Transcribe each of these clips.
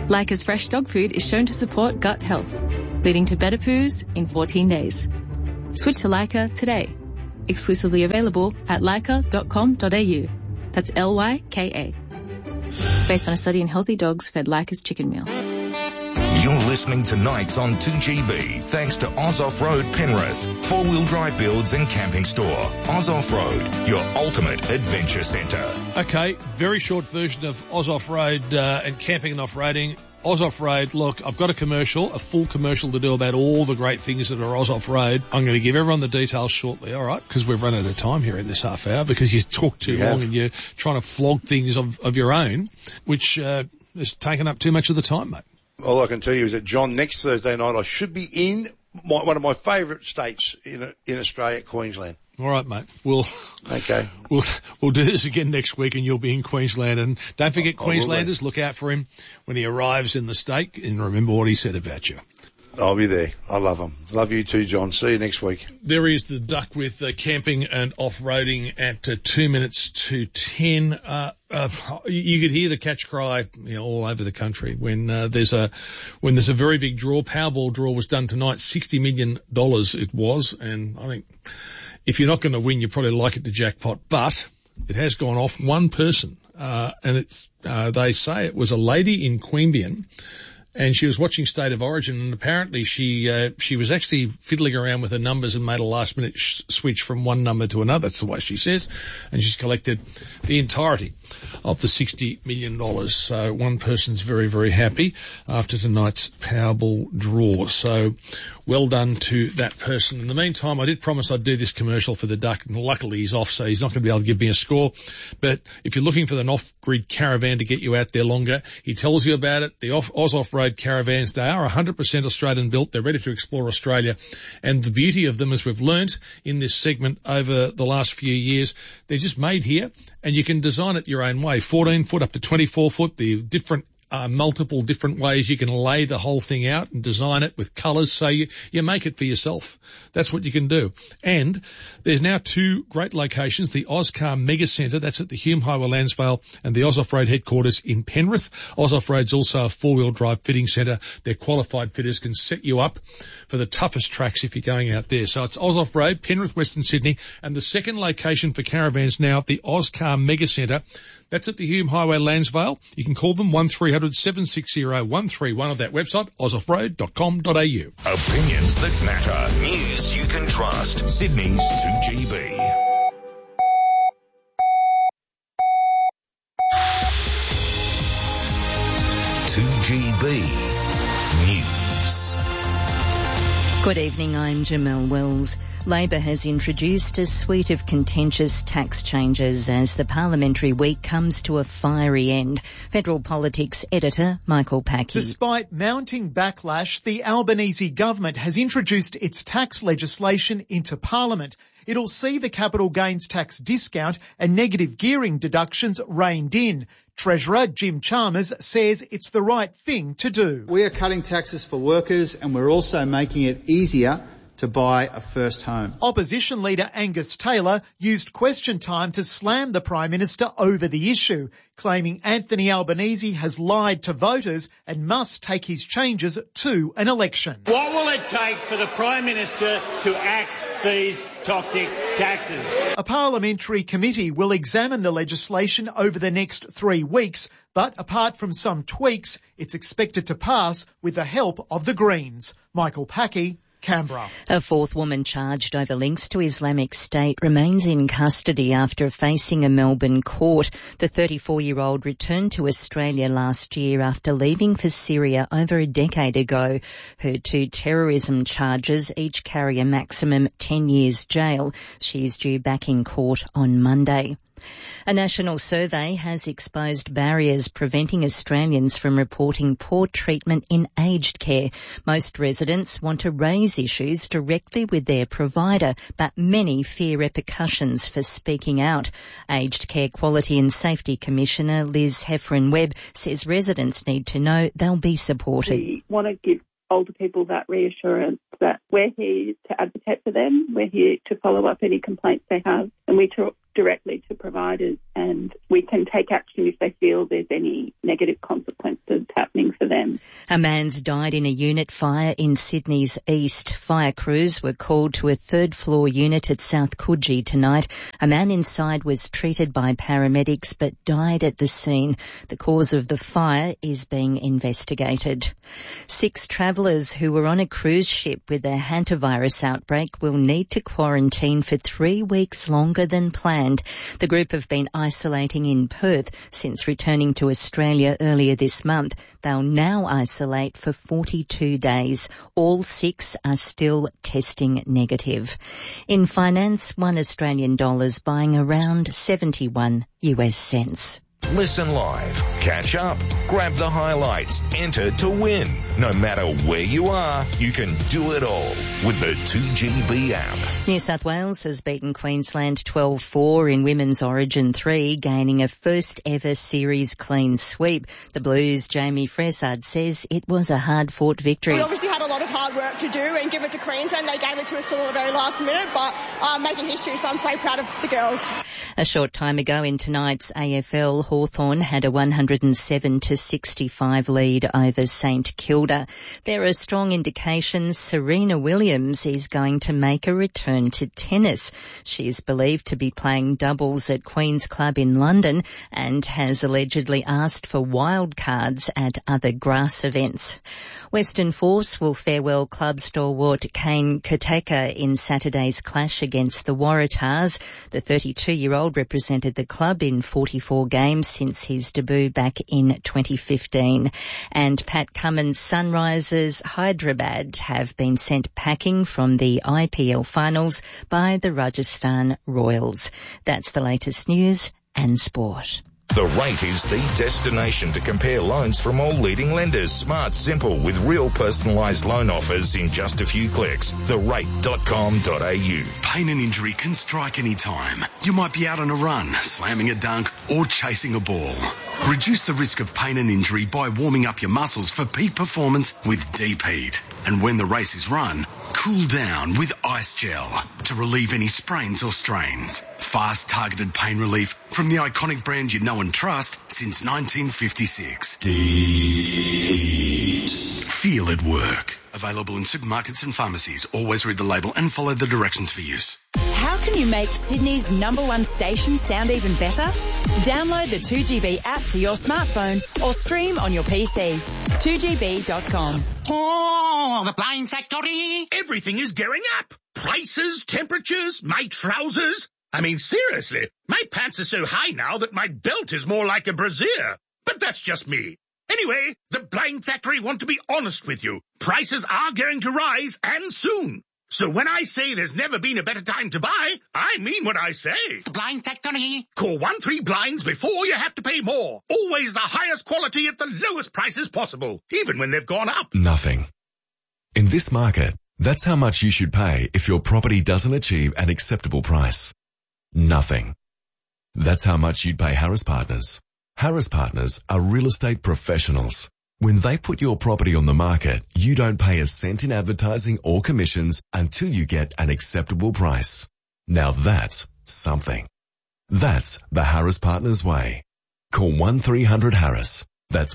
Leica's fresh dog food is shown to support gut health, leading to better poos in 14 days. Switch to Leica today. Exclusively available at leica.com.au. That's Lyka. Based on a study in healthy dogs fed Leica's chicken meal. You're listening to Nights on 2GB, thanks to Oz Off-Road Penrith, four-wheel drive builds and camping store. Oz Off-Road, your ultimate adventure centre. Okay, very short version of Oz Off-Road and camping and off-roading. Oz Off-Road, look, I've got a full commercial to do about all the great things that are Oz Off-Road. I'm going to give everyone the details shortly, all right, because we've run out of time here in this half hour because you talk too long and you're trying to flog things of your own, which has taken up too much of the time, mate. All I can tell you is that, John, next Thursday night I should be in one of my favourite states in Australia, Queensland. All right, mate. We'll do this again next week and you'll be in Queensland. And don't forget, Queenslanders, look out for him when he arrives in the state and remember what he said about you. I'll be there. I love him. Love you too, John. See you next week. There is the Duck with camping and off-roading at 2 minutes to 10. You could hear the catch cry all over the country when there's a very big draw. Powerball draw was done tonight. $60 million it was, and I think if you're not going to win, you're probably like it to jackpot. But it has gone off one person, and they say it was a lady in Queanbeyan. And she was watching State of Origin, and apparently she was actually fiddling around with her numbers and made a last-minute switch from one number to another. That's the way she says. And she's collected the entirety of the $60 million. So one person's very, very happy after tonight's Powerball draw. So well done to that person. In the meantime, I did promise I'd do this commercial for the Duck, and luckily he's off, so he's not going to be able to give me a score. But if you're looking for an off-grid caravan to get you out there longer, he tells you about it. The Oz Off-Road caravans, they are 100% Australian built. They're ready to explore Australia. And the beauty of them, as we've learnt in this segment over the last few years, they're just made here and you can design it your own way. 14 foot up to 24 foot, the different multiple different ways you can lay the whole thing out and design it with colours, so you make it for yourself. That's what you can do. And there's now two great locations, the Ozcar Mega Centre, that's at the Hume Highway Landsvale, and the Oz Off-Road headquarters in Penrith. Oz Off-Road's also a four-wheel drive fitting centre. Their qualified fitters can set you up for the toughest tracks if you're going out there. So it's Oz Off-Road, Penrith, Western Sydney, and the second location for caravans now at the Ozcar Mega Centre. That's at the Hume Highway Landsvale. You can call them 1300 760 131 on that website, ozoffroad.com.au. Opinions that matter. News you can trust. Sydney's 2GB. News. Good evening, I'm Jamelle Wells. Labor has introduced a suite of contentious tax changes as the parliamentary week comes to a fiery end. Federal Politics editor Michael Packy. Despite mounting backlash, the Albanese government has introduced its tax legislation into Parliament. It'll see the capital gains tax discount and negative gearing deductions reined in. Treasurer Jim Chalmers says it's the right thing to do. We are cutting taxes for workers and we're also making it easier to buy a first home. Opposition leader Angus Taylor used question time to slam the Prime Minister over the issue, claiming Anthony Albanese has lied to voters and must take his changes to an election. What will it take for the Prime Minister to axe these toxic taxes? A parliamentary committee will examine the legislation over the next 3 weeks, but apart from some tweaks, it's expected to pass with the help of the Greens. Michael Packy, Canberra. A fourth woman charged over links to Islamic State remains in custody after facing a Melbourne court. The 34-year-old returned to Australia last year after leaving for Syria over a decade ago. Her 2 terrorism charges each carry a maximum 10 years jail. She is due back in court on Monday. A national survey has exposed barriers preventing Australians from reporting poor treatment in aged care. Most residents want to raise issues directly with their provider, but many fear repercussions for speaking out. Aged Care Quality and Safety Commissioner Liz Heffron-Webb says residents need to know they'll be supported. We want to give older people that reassurance that we're here to advocate for them, we're here to follow up any complaints they have, and we talk directly to providers and we can take action if they feel there's any negative consequences happening for them. A man's died in a unit fire in Sydney's east. Fire crews were called to a third-floor unit at South Coogee tonight. A man inside was treated by paramedics but died at the scene. The cause of the fire is being investigated. 6 travellers who were on a cruise ship with a hantavirus outbreak will need to quarantine for 3 weeks longer than planned. The group have been isolating in Perth since returning to Australia earlier this month. They'll now isolate for 42 days. All 6 are still testing negative. In finance, $1 is buying around 71 US cents. Listen live, catch up, grab the highlights, enter to win. No matter where you are, you can do it all with the 2GB app. New South Wales has beaten Queensland 12-4 in Women's Origin 3, gaining a first ever series clean sweep. The Blues' Jamie Fressard says it was a hard-fought victory. We obviously had a lot of hard work to do and give it to Queensland. They gave it to us till the very last minute, but making history, so I'm so proud of the girls. A short time ago in tonight's AFL, Hawthorn had a 107-65 lead over St Kilda. There are strong indications Serena Williams is going to make a return to tennis. She is believed to be playing doubles at Queen's Club in London and has allegedly asked for wildcards at other grass events. Western Force will farewell club stalwart Kane Koteka in Saturday's clash against the Waratahs. The 32-year-old represented the club in 44 games since his debut back in 2015. And Pat Cummins' Sunrisers Hyderabad have been sent packing from the IPL finals by the Rajasthan Royals. That's the latest news and sport. The Rate is the destination to compare loans from all leading lenders. Smart, simple, with real personalised loan offers in just a few clicks. therate.com.au. Pain and injury can strike any time. You might be out on a run, slamming a dunk, or chasing a ball. Reduce the risk of pain and injury by warming up your muscles for peak performance with Deep Heat. And when the race is run, cool down with Ice Gel to relieve any sprains or strains. Fast, targeted pain relief from the iconic brand you know and trust since 1956. Deep Heat. Feel it work. Available in supermarkets and pharmacies. Always read the label and follow the directions for use. How can you make Sydney's #1 station sound even better? Download the 2GB app to your smartphone or stream on your PC. 2GB.com. Oh, the Blind Factory! Everything is going up. Prices, temperatures, my trousers. I mean, seriously, my pants are so high now that my belt is more like a brassiere. But that's just me. Anyway, the Blind Factory want to be honest with you. Prices are going to rise, and soon. So when I say there's never been a better time to buy, I mean what I say. The Blind Factory. Call 13-Blinds before you have to pay more. Always the highest quality at the lowest prices possible, even when they've gone up. Nothing. In this market, that's how much you should pay if your property doesn't achieve an acceptable price. Nothing. That's how much you'd pay Harris Partners. Harris Partners are real estate professionals. When they put your property on the market, you don't pay a cent in advertising or commissions until you get an acceptable price. Now that's something. That's the Harris Partners way. Call 1300-HARRIS. That's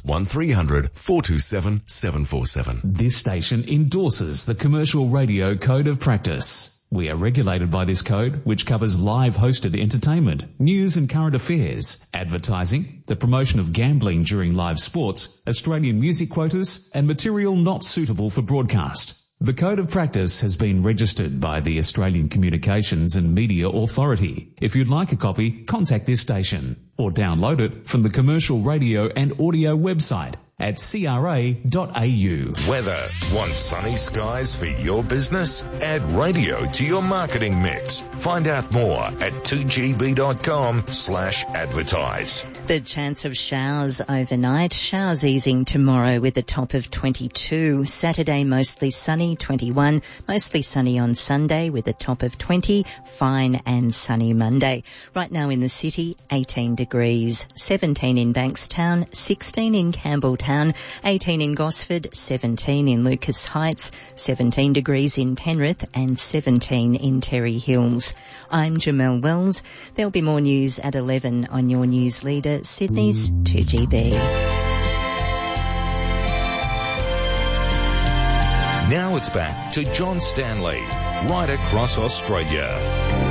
1300-427-747. This station endorses the Commercial Radio Code of Practice. We are regulated by this code, which covers live hosted entertainment, news and current affairs, advertising, the promotion of gambling during live sports, Australian music quotas, and material not suitable for broadcast. The Code of Practice has been registered by the Australian Communications and Media Authority. If you'd like a copy, contact this station or download it from the Commercial Radio and Audio website at cra.au. Weather. Want sunny skies for your business? Add radio to your marketing mix. Find out more at 2gb.com/advertise. The chance of showers overnight. Showers easing tomorrow with a top of 22. Saturday mostly sunny, 21. Mostly sunny on Sunday with a top of 20. Fine and sunny Monday. Right now in the city, 18 degrees. 17 in Bankstown, 16 in Campbelltown, 18 in Gosford, 17 in Lucas Heights, 17 degrees in Penrith and 17 in Terry Hills. I'm Jamelle Wells. There'll be more news at 11 on your news leader, Sydney's 2GB. Now it's back to John Stanley, right across Australia.